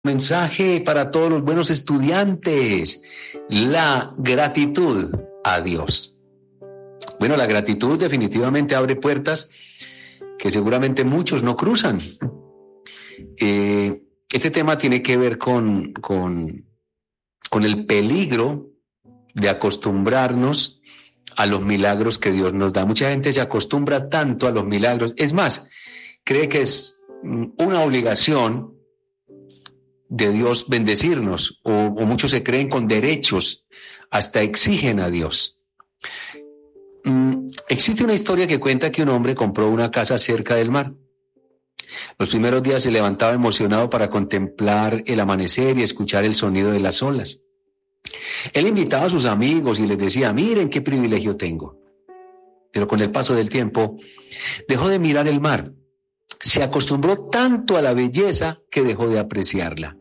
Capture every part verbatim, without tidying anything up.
Mensaje para todos los buenos estudiantes: la gratitud a Dios. Bueno, la gratitud definitivamente abre puertas que seguramente muchos no cruzan. Eh, este tema tiene que ver con, con, con el peligro de acostumbrarnos a los milagros que Dios nos da. Mucha gente se acostumbra tanto a los milagros, es más, cree que es una obligación de Dios bendecirnos, o, o muchos se creen con derechos, hasta exigen a Dios. Mm, existe una historia que cuenta que un hombre compró una casa cerca del mar. Los primeros días se levantaba emocionado para contemplar el amanecer y escuchar el sonido de las olas. Él invitaba a sus amigos y les decía: miren qué privilegio tengo. Pero con el paso del tiempo dejó de mirar el mar. Se acostumbró tanto a la belleza que dejó de apreciarla.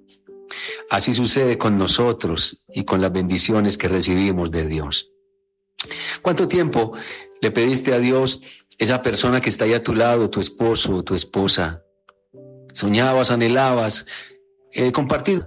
Así sucede con nosotros y con las bendiciones que recibimos de Dios. ¿Cuánto tiempo le pediste a Dios esa persona que está ahí a tu lado, tu esposo o tu esposa? Soñabas, anhelabas eh, compartir.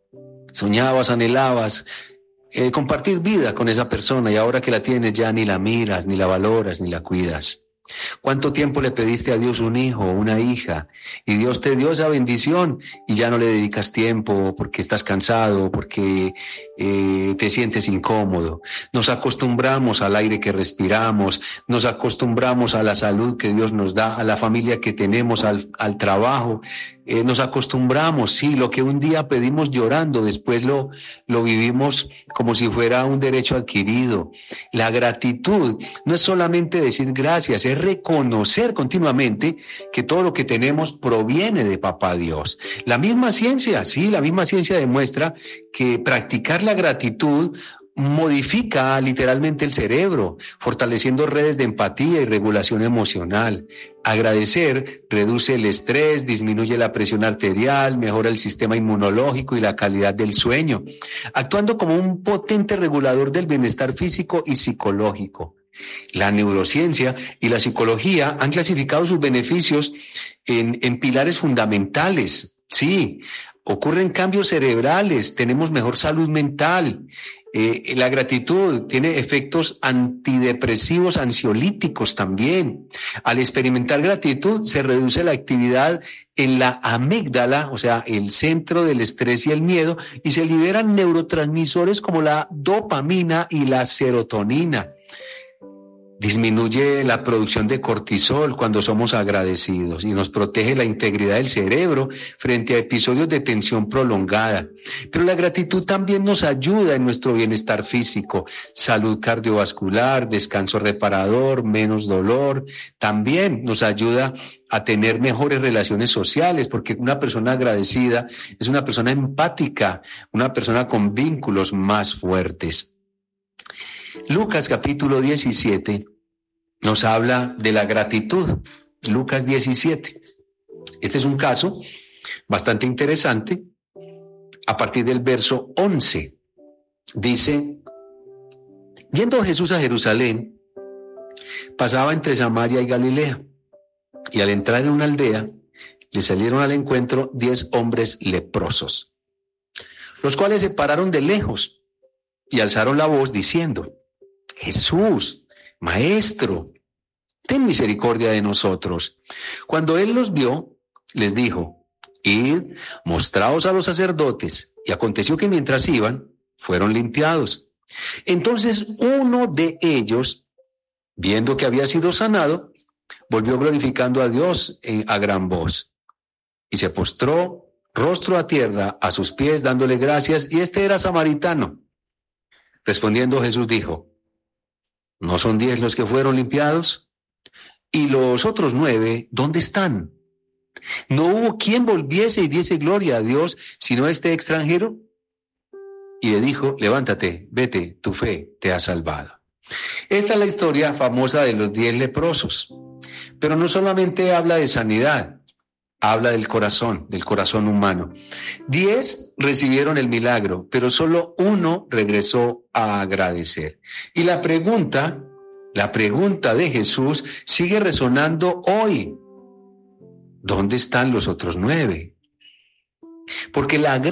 Soñabas, anhelabas eh, compartir vida con esa persona, y ahora que la tienes ya ni la miras, ni la valoras, ni la cuidas. ¿Cuánto tiempo le pediste a Dios un hijo o una hija y Dios te dio esa bendición y ya no le dedicas tiempo porque estás cansado, porque eh, te sientes incómodo? Nos acostumbramos al aire que respiramos, nos acostumbramos a la salud que Dios nos da, a la familia que tenemos, al, al trabajo. Eh, nos acostumbramos, sí, lo que un día pedimos llorando, después lo, lo vivimos como si fuera un derecho adquirido. La gratitud no es solamente decir gracias, es reconocer continuamente que todo lo que tenemos proviene de Papá Dios. La misma ciencia, sí, la misma ciencia demuestra que practicar la gratitud modifica literalmente el cerebro, fortaleciendo redes de empatía y regulación emocional. Agradecer reduce el estrés, disminuye la presión arterial, mejora el sistema inmunológico y la calidad del sueño, actuando como un potente regulador del bienestar físico y psicológico. La neurociencia y la psicología han clasificado sus beneficios en, en pilares fundamentales. Sí, ocurren cambios cerebrales, tenemos mejor salud mental. Eh, la gratitud tiene efectos antidepresivos, ansiolíticos también. Al experimentar gratitud se reduce la actividad en la amígdala, o sea, el centro del estrés y el miedo, y se liberan neurotransmisores como la dopamina y la serotonina. Disminuye la producción de cortisol cuando somos agradecidos y nos protege la integridad del cerebro frente a episodios de tensión prolongada. Pero la gratitud también nos ayuda en nuestro bienestar físico, salud cardiovascular, descanso reparador, menos dolor. También nos ayuda a tener mejores relaciones sociales, porque una persona agradecida es una persona empática, una persona con vínculos más fuertes. Lucas capítulo diecisiete nos habla de la gratitud. Lucas diecisiete. Este es un caso bastante interesante. A partir del verso once, dice: yendo Jesús a Jerusalén, pasaba entre Samaria y Galilea, y al entrar en una aldea, le salieron al encuentro diez hombres leprosos, los cuales se pararon de lejos y alzaron la voz diciendo: Jesús, Maestro, ten misericordia de nosotros. Cuando él los vio, les dijo: id, mostraos a los sacerdotes. Y aconteció que mientras iban, fueron limpiados. Entonces uno de ellos, viendo que había sido sanado, volvió glorificando a Dios en, a gran voz, y se postró rostro a tierra a sus pies, dándole gracias, y este era samaritano. Respondiendo Jesús dijo: ¿no son diez los que fueron limpiados? ¿Y los otros nueve, dónde están? ¿No hubo quien volviese y diese gloria a Dios, sino este extranjero? Y le dijo: levántate, vete, tu fe te ha salvado. Esta es la historia famosa de los diez leprosos. Pero no solamente habla de sanidad, habla del corazón, del corazón humano. Diez recibieron el milagro, pero solo uno regresó a agradecer. Y la pregunta, la pregunta de Jesús sigue resonando hoy. ¿Dónde están los otros nueve? Porque la